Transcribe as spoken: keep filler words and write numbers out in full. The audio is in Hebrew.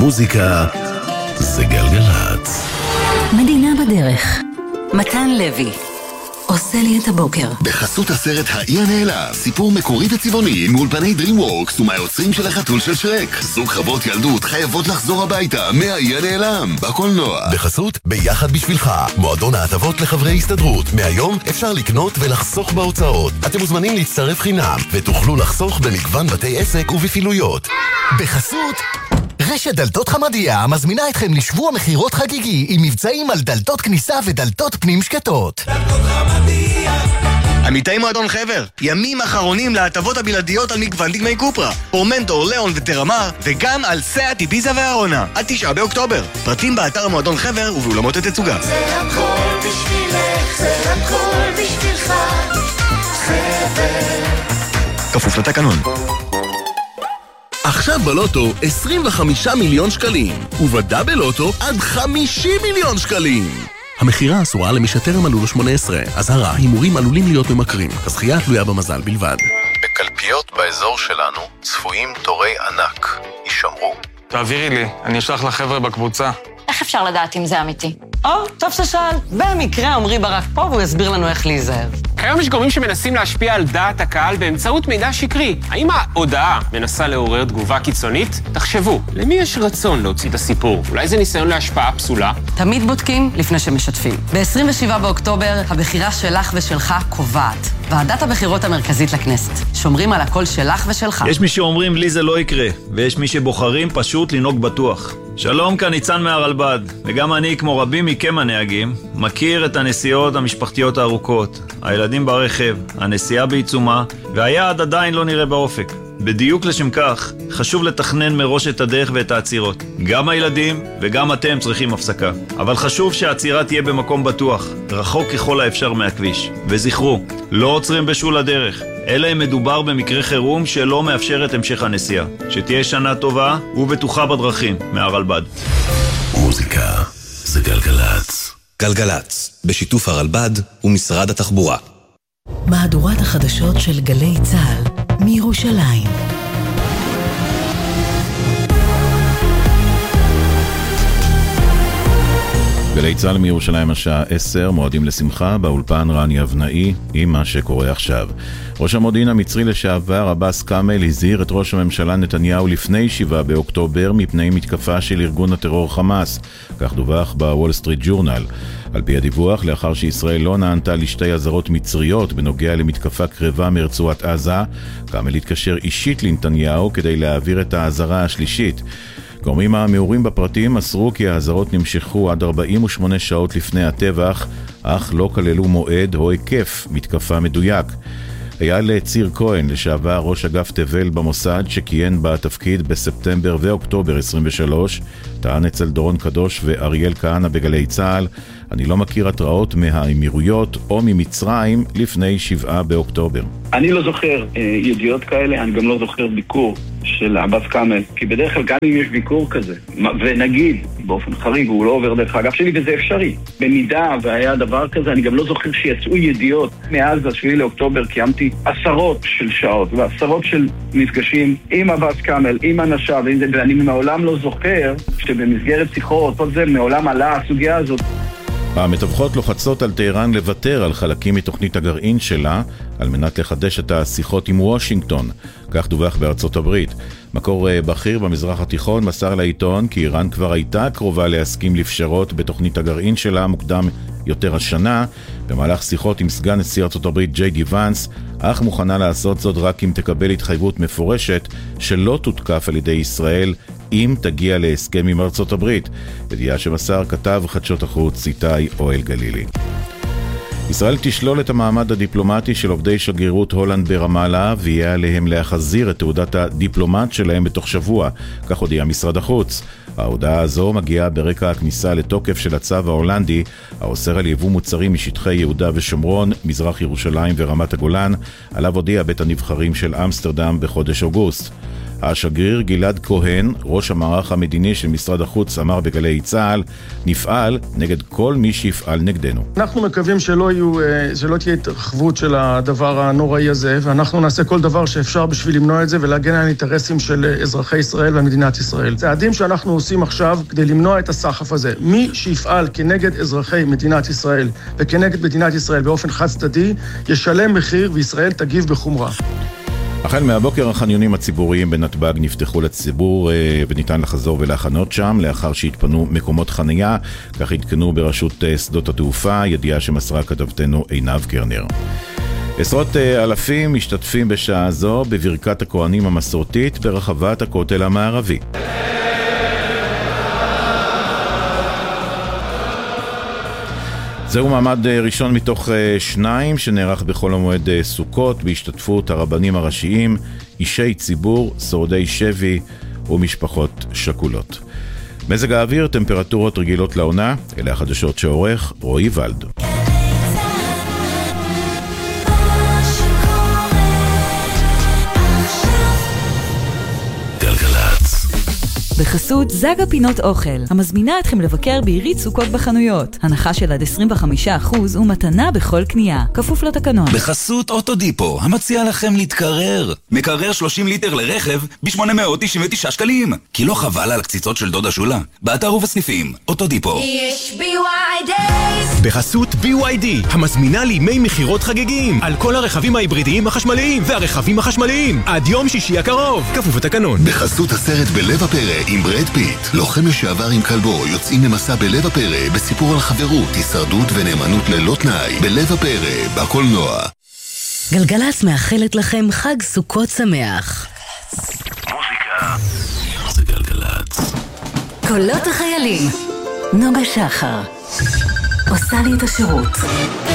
מוזיקה זה גלגלת. מדינה בדרך. מתן לוי עושה לי את הבוקר. בחסות הסרט האי הנעלה, סיפור מקורי וצבעוני מאולפני DreamWorks ומהיוצרים של החתול של שרק. זוג חוות ילדות חייבות לחזור הביתה מהאי הנעלם בקולנוע. בחסות ביחד בשבילך, מועדון ההטבות לחברי הסתדרות. מהיום אפשר לקנות ולחסוך בהוצאות. אתם מוזמנים להצטרף חינם ותוכלו לחסוך במגוון בתי עסק ובפעילויות. בחסות רשת דלתות חמדיה מזמינה אתכם לשבוע מחירות חגיגי עם מבצעים על דלתות כניסה ודלתות פנים שקטות. דלתות חמדיה. עמיתי מועדון חבר, ימים אחרונים להטבות הבלעדיות על מגוון דגמי קופרה, פורמנטור, ליאון וטרמר, וגם על סאט, איביזה והרונה, עד תשעה באוקטובר. פרטים באתר המועדון חבר ובאולמות התצוגה. זה הכל בשבילך, זה הכל בשבילך, חבר. כפוף לתקנון. עכשיו בלוטו עשרים וחמישה מיליון שקלים, ובדאבל לוטו עד חמישים מיליון שקלים. המחירה אסורה למי שטרם מלאו לו שמונה עשרה. אזהרה, הימורים עלולים להיות ממכרים. הזכייה תלויה במזל בלבד. בקלפיות באזור שלנו צפויים תורי ענק. יישמרו. תעבירי לי, אני אשלח לחבר'ה בקבוצה. איך אפשר לדעת אם זה אמיתי? או, טוב ששאל. במקרה עמרי ברק פה והוא יסביר לנו איך להיזהר. כיום יש גורמים שמנסים להשפיע על דעת הקהל באמצעות מידע שקרי. האם ההודעה מנסה לעורר תגובה קיצונית? תחשבו, למי יש רצון להוציא את הסיפור? אולי זה ניסיון להשפעה פסולה? תמיד בודקים לפני שמשתפים. ב-עשרים ושבעה באוקטובר, הבחירה שלך ושלך קובעת. ועדת הבחירות המרכזית לכנסת. שומרים על הקול שלך ושלך. יש מי שאומרים לי זה לא יקרה, ויש מי שבוחרים פשוט לנהוג בטוח. שלום, כאן ניצן מהרלב"ד, וגם אני, כמו רבים מכם הנהגים, מכיר את הנסיעות המשפחתיות הארוכות, הילדים ברכב, הנסיעה בעיצומה, והיעד עדיין לא נראה באופק. בדיוק לשם כך, חשוב לתכנן מראש את הדרך ואת העצירות. גם הילדים וגם אתם צריכים הפסקה. אבל חשוב שהעצירה תהיה במקום בטוח, רחוק ככל האפשר מהכביש. וזכרו, לא עוצרים בשול הדרך, אלא אם מדובר במקרה חירום שלא מאפשר את המשך הנסיעה. שתהיה שנה טובה ובטוחה בדרכים, מהרלב"ד. מוזיקה זה גלגלת. גלגלת, בשיתוף הרלב"ד ומשרד התחבורה. מהדורת החדשות של גלי צה"ל מירושלים. גלי צה"ל מירושלים השעה עשר, מועדים לשמחה, באולפן רן יבנאי עם מה שקורה עכשיו. ראש המודיעין המצרי לשעבר עבאס כאמל הזהיר את ראש הממשלה נתניהו לפני שבעה באוקטובר מפני מתקפה של ארגון הטרור חמאס, כך דווח בוול סטריט ג'ורנל. על פי הדיווח, לאחר שישראל לא נענתה לשתי אזהרות מצריות בנוגע למתקפה קרבה מרצועת עזה, כאמל התקשר אישית לנתניהו כדי להעביר את האזהרה השלישית. גורמים המעורים בפרטים מסרו כי האזהרות נמשכו עד ארבעים ושמונה שעות לפני הטבח, אך לא כללו מועד או היקף מתקפה מדויק. אייל ציר כהן, לשעבר ראש אגף תבל במוסד, שכיהן בתפקיד בספטמבר ואוקטובר עשרים ושלוש, טען אצל דורון קדוש ואריאל כהנא בגלי צה"ל, אני לא מכיר התראות מהאמירויות או ממצרים לפני שבעה באוקטובר. אני לא זוכר אה, ידיעות כאלה, אני גם לא זוכר ביקור של עבאס כאמל, כי בדרך כלל גם אם יש ביקור כזה, ונגיד באופן חריג, הוא לא עובר דרך האגף שלי וזה אפשרי. במידה והיה דבר כזה, אני גם לא זוכר שיצאו ידיעות. מאז השביעי לאוקטובר קיימתי עשרות של שעות ועשרות של מפגשים עם עבאס כאמל, עם אנשיו, ואני מעולם לא זוכר שבמסגרת שיחות, כל זה מעולם עלה הסוגיה הזאת. המתווכות לוחצות על טהרן לוותר על חלקים מתוכנית הגרעין שלה על מנת לחדש את השיחות עם וושינגטון, כך דווח בארצות הברית. מקור בכיר במזרח התיכון מסר לעיתון כי איראן כבר הייתה קרובה להסכים לפשרות בתוכנית הגרעין שלה מוקדם יותר השנה, במהלך שיחות עם סגן נשיא ארצות הברית ג'יי די ונס, אך מוכנה לעשות זאת רק אם תקבל התחייבות מפורשת שלא תותקף על ידי ישראל אם תגיע להסכם עם ארצות הברית. ידיעה שמסר כתב חדשות החוץ איתי אוהל גלילי. ישראל תשלול את המעמד הדיפלומטי של עובדי שגרירות הולנד ברמאללה, ויהיה עליהם להחזיר את תעודת הדיפלומט שלהם בתוך שבוע, כך הודיע משרד החוץ. ההודעה הזו מגיעה ברקע הכניסה לתוקף של הצו ההולנדי, האוסר על יבוא מוצרים משטחי יהודה ושומרון, מזרח ירושלים ורמת הגולן, עליו הודיע בית הנבחרים של אמסטרדם בחודש אוגוסט. השגריר גלעד כהן, ראש המערך המדיני של משרד החוץ, אמר בגלי צה"ל, נפעל נגד כל מי שיפעל נגדנו. אנחנו מקווים שלא יהיו, שלא תהיה התרחבות של הדבר הנוראי הזה, ואנחנו נעשה כל דבר שאפשר בשביל למנוע את זה ולהגן על האינטרסים של אזרחי ישראל ומדינת ישראל. צעדים שאנחנו עושים עכשיו כדי למנוע את הסחף הזה. מי שיפעל כנגד אזרחי מדינת ישראל וכנגד מדינת ישראל באופן חד צדדי, ישלם מחיר וישראל תגיב בחומרה. החל מהבוקר החניונים הציבוריים בנתב"ג נפתחו לציבור וניתן לחזור ולהכנות שם לאחר שהתפנו מקומות חנייה, כך התקנו ברשות שדות התעופה, ידיעה שמסרה כתבתנו עינב קרנר. עשרות אלפים משתתפים בשעה זו בברכת הכהנים המסורתית ברחבת הכותל המערבי. זהו מעמד ראשון מתוך שניים שנערך בחול המועד סוכות בהשתתפות הרבנים הראשיים, אישי ציבור, שורדי שבי ומשפחות שכולות. מזג האוויר, טמפרטורות רגילות לעונה, אלה החדשות שעורך רועי ולד. בחסות זגה פינות אוכל, המזמינה אתכם לבקר בעירית סוכות בחנויות. הנחה של עד עשרים וחמישה אחוז ומתנה בכל קנייה. כפוף לתקנון. בחסות אוטודיפו, המציע לכם להתקרר. מקרר שלושים ליטר לרכב ב-שמונה מאות תשעים ותשעה שקלים. כי לא חבל על הקציצות של דודה שולה. באתר ובסניפים, אוטודיפו. יש בי וואי דיז. בחסות בי וואי די, המזמינה לימי מחירות חגיגים. על כל הרכבים ההיברידיים החשמליים והרכבים החשמליים. עד יום שישי הקרוב. כפוף לתקנון. בחסות הסרט בלב הפרא עם ברד פיט, לוחם לשעבר עם כלבו, יוצאים למסע בלב הפרא בסיפור על חברות, הישרדות ונאמנות ללא תנאי. בלב הפרא, בקולנוע. גלגלצ מאחלת לכם חג סוכות שמח. מוזיקה זה גלגלצ. קולות החיילים, נוגה שחר עושה לי את השירות.